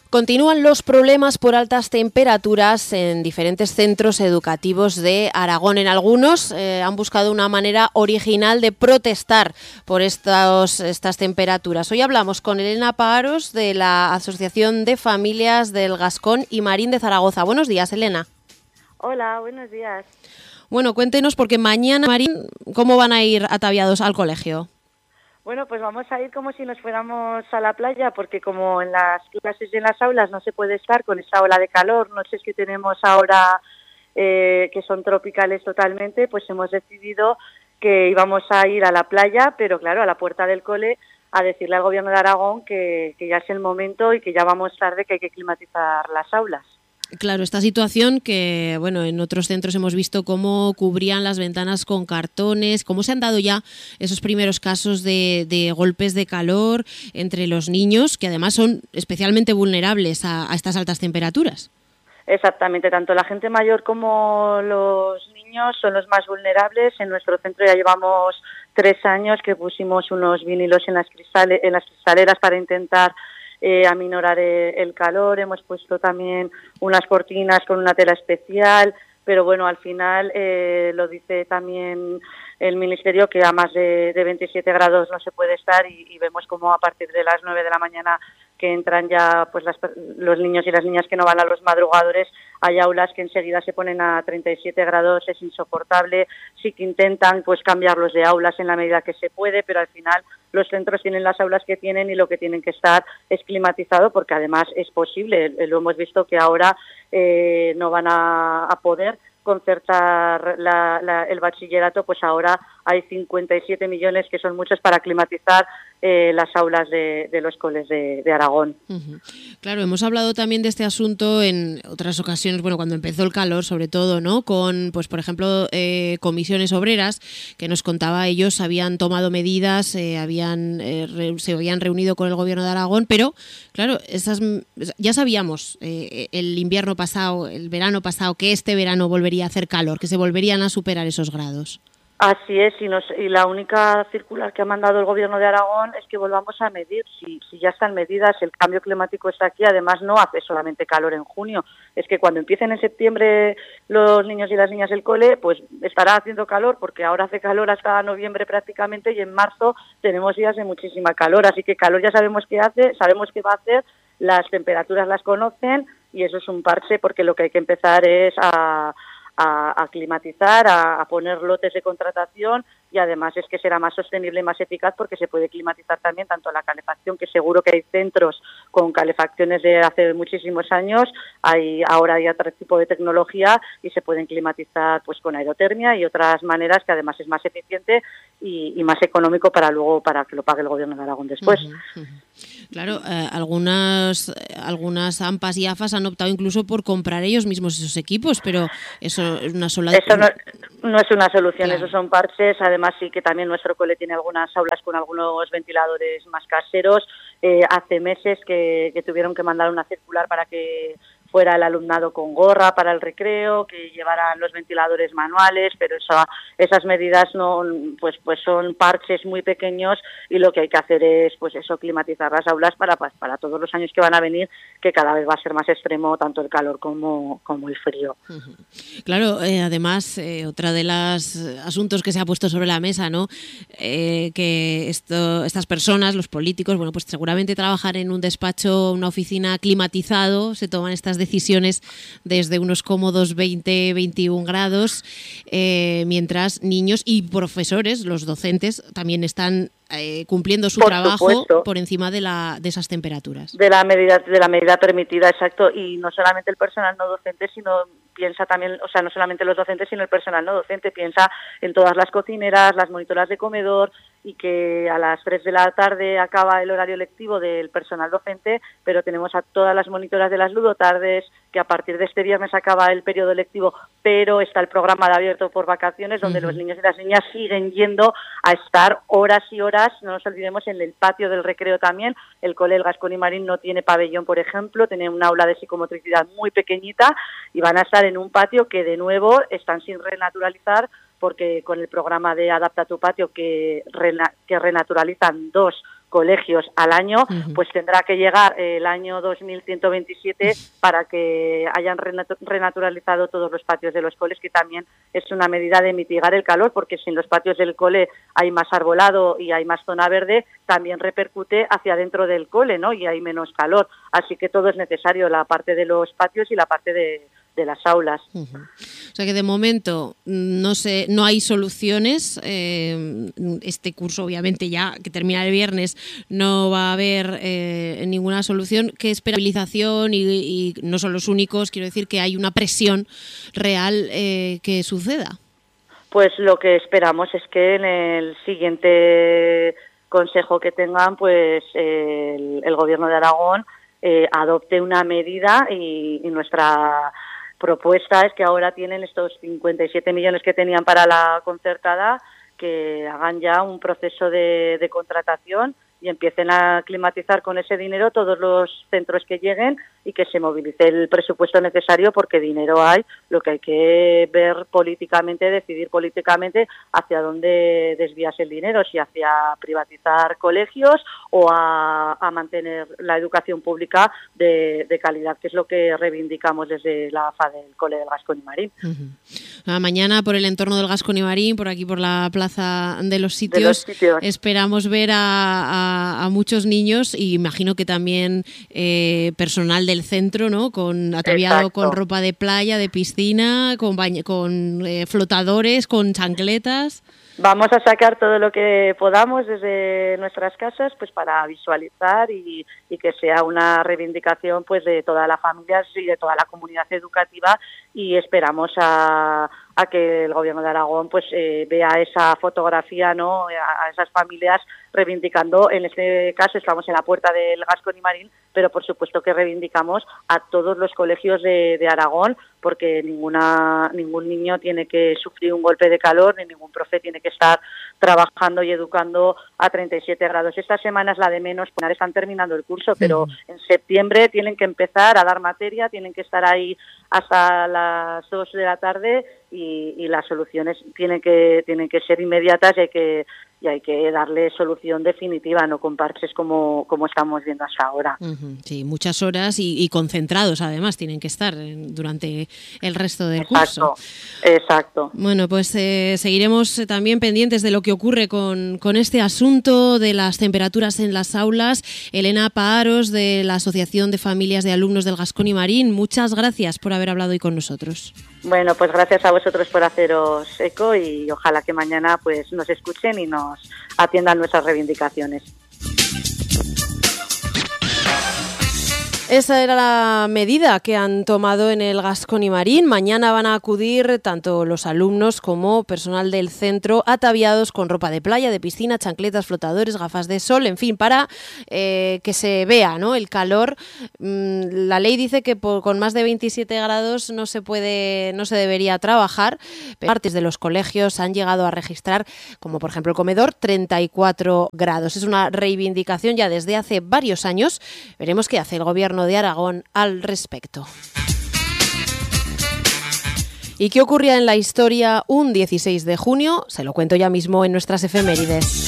Continúan los problemas por altas temperaturas en diferentes centros educativos de Aragón. En algunos han buscado una manera original de protestar por estas temperaturas. Hoy hablamos con Elena Paros de la Asociación de Familias del Gascón y Marín de Zaragoza. Buenos días, Elena. Hola, buenos días. Bueno, cuéntenos, porque mañana, Marín, ¿cómo van a ir ataviados al colegio? Bueno, pues vamos a ir como si nos fuéramos a la playa, porque como en las clases y en las aulas no se puede estar con esa ola de calor, noches que tenemos ahora que son tropicales totalmente, pues hemos decidido que íbamos a ir a la playa, pero claro, a la puerta del cole, a decirle al Gobierno de Aragón que ya es el momento y que ya vamos tarde, que hay que climatizar las aulas. Claro, esta situación que, bueno, en otros centros hemos visto cómo cubrían las ventanas con cartones, cómo se han dado ya esos primeros casos de golpes de calor entre los niños, que además son especialmente vulnerables a estas altas temperaturas. Exactamente, tanto la gente mayor como los niños son los más vulnerables. En nuestro centro ya llevamos 3 años que pusimos unos vinilos en las cristaleras para intentar aminorar el calor. Hemos puesto también unas cortinas con una tela especial, pero bueno, al final lo dice también el Ministerio que a más de 27 grados no se puede estar y vemos como a partir de las 9 de la mañana que entran ya pues los niños y las niñas que no van a los madrugadores, hay aulas que enseguida se ponen a 37 grados, es insoportable. Sí que intentan pues cambiarlos de aulas en la medida que se puede, pero al final los centros tienen las aulas que tienen y lo que tienen que estar es climatizado, porque además es posible, lo hemos visto que ahora no van a poder concertar el bachillerato, pues ahora hay 57 millones, que son muchos, para climatizar las aulas de los coles de Aragón. Uh-huh. Claro, hemos hablado también de este asunto en otras ocasiones, bueno, cuando empezó el calor sobre todo, ¿no? Con, pues por ejemplo, comisiones obreras, que nos contaba, ellos habían tomado medidas, se habían reunido con el Gobierno de Aragón, pero claro, ya sabíamos el invierno pasado, el verano pasado, que este verano volvería a hacer calor, que se volverían a superar esos grados. Así es, y la única circular que ha mandado el Gobierno de Aragón es que volvamos a medir. Si ya están medidas, el cambio climático está aquí, además no hace solamente calor en junio, es que cuando empiecen en septiembre los niños y las niñas el cole, pues estará haciendo calor, porque ahora hace calor hasta noviembre prácticamente, y en marzo tenemos días de muchísima calor, así que calor ya sabemos qué hace, sabemos qué va a hacer, las temperaturas las conocen, y eso es un parche, porque lo que hay que empezar es a climatizar, a poner lotes de contratación, y además es que será más sostenible y más eficaz, porque se puede climatizar también tanto la calefacción, que seguro que hay centros con calefacciones de hace muchísimos años, ahora hay otro tipo de tecnología y se pueden climatizar pues con aerotermia y otras maneras, que además es más eficiente y más económico para que lo pague el Gobierno de Aragón después. Uh-huh, uh-huh. Claro, algunas AMPAs y AFAs han optado incluso por comprar ellos mismos esos equipos, pero eso es una sola... Eso no es una solución, claro. Esos son parches. Además sí que también nuestro cole tiene algunas aulas con algunos ventiladores más caseros. Hace meses que tuvieron que mandar una circular para que fuera el alumnado con gorra para el recreo, que llevaran los ventiladores manuales, pero esas medidas no, pues son parches muy pequeños, y lo que hay que hacer es pues eso, climatizar las aulas para todos los años que van a venir, que cada vez va a ser más extremo tanto el calor como el frío. Uh-huh. Claro, además, otra de los asuntos que se ha puesto sobre la mesa, ¿no? Que estas personas, los políticos, bueno, pues seguramente trabajan en un despacho, una oficina climatizado, se toman estas decisiones desde unos cómodos 20-21 grados, mientras niños y profesores, los docentes, también están cumpliendo su trabajo por encima de esas temperaturas. De la medida permitida, exacto, y no solamente el personal no docente, sino piensa también, o sea, no solamente los docentes, sino el personal no docente, piensa en todas las cocineras, las monitoras de comedor, y que a las 3 de la tarde acaba el horario lectivo del personal docente, pero tenemos a todas las monitoras de las ludotardes, que a partir de este viernes acaba el periodo lectivo, pero está el programa de abierto por vacaciones, donde los niños y las niñas siguen yendo a estar horas y horas. No nos olvidemos, en el patio del recreo también, el cole El Gascón y Marín no tiene pabellón, por ejemplo, tiene un aula de psicomotricidad muy pequeñita, y van a estar en un patio que de nuevo están sin renaturalizar, porque con el programa de Adapta tu Patio que renaturalizan 2 colegios al año, pues tendrá que llegar el año 2127 para que hayan renaturalizado todos los patios de los coles, que también es una medida de mitigar el calor, porque si en los patios del cole hay más arbolado y hay más zona verde, también repercute hacia dentro del cole, ¿no? Y hay menos calor. Así que todo es necesario, la parte de los patios y la parte de las aulas. O sea que de momento no hay soluciones. Este curso, obviamente, ya que termina el viernes, no va a haber ninguna solución. ¿Qué esperabilización? Y no son los únicos, quiero decir que hay una presión real que suceda. Pues lo que esperamos es que en el siguiente consejo que tengan, pues el Gobierno de Aragón adopte una medida y nuestra propuesta es que ahora tienen estos 57 millones que tenían para la concertada, que hagan ya un proceso de contratación y empiecen a climatizar con ese dinero todos los centros que lleguen y que se movilice el presupuesto necesario, porque dinero hay. Lo que hay que ver políticamente, decidir políticamente hacia dónde desvías el dinero, si hacia privatizar colegios o a mantener la educación pública de calidad, que es lo que reivindicamos desde la AFA del Cole del Gascón y Marín. Mañana, por el entorno del Gascón y Marín, por aquí por la Plaza de los Sitios, esperamos ver a muchos niños, y imagino que también personal del centro, ¿no? Ataviado con ropa de playa, de piscina, con flotadores, con chancletas. Vamos a sacar todo lo que podamos desde nuestras casas, pues para visualizar y que sea una reivindicación, pues de todas las familias y de toda la comunidad educativa, y esperamos a que el Gobierno de Aragón pues vea esa fotografía, ¿no? A esas familias reivindicando. En este caso estamos en la puerta del Gascón y Marín, pero por supuesto que reivindicamos a todos los colegios de Aragón, porque ningún niño tiene que sufrir un golpe de calor, ni ningún profe tiene que estar trabajando y educando a 37 grados. Esta semana es la de menos, porque están terminando el curso, pero en septiembre tienen que empezar a dar materia, tienen que estar ahí hasta las 2 de la tarde y las soluciones tienen que ser inmediatas y hay que darle solución definitiva, no con parches como estamos viendo hasta ahora. Sí, muchas horas y concentrados además tienen que estar durante el resto del curso. Exacto. Bueno, pues seguiremos también pendientes de lo que ocurre con este asunto de las temperaturas en las aulas. Elena Paaros, de la Asociación de Familias de Alumnos del Gascón y Marín, muchas gracias por haber hablado hoy con nosotros. Bueno, pues gracias a vosotros por haceros eco y ojalá que mañana pues nos escuchen y nos atiendan nuestras reivindicaciones. Esa era la medida que han tomado en el Gascón y Marín. Mañana van a acudir tanto los alumnos como personal del centro ataviados con ropa de playa, de piscina, chancletas, flotadores, gafas de sol, en fin, para que se vea, ¿no?, el calor. La ley dice que con más de 27 grados no se debería trabajar. Pero partes de los colegios han llegado a registrar, como por ejemplo el comedor, 34 grados. Es una reivindicación ya desde hace varios años. Veremos qué hace el Gobierno de Aragón al respecto. ¿Y qué ocurría en la historia un 16 de junio? Se lo cuento ya mismo en nuestras efemérides.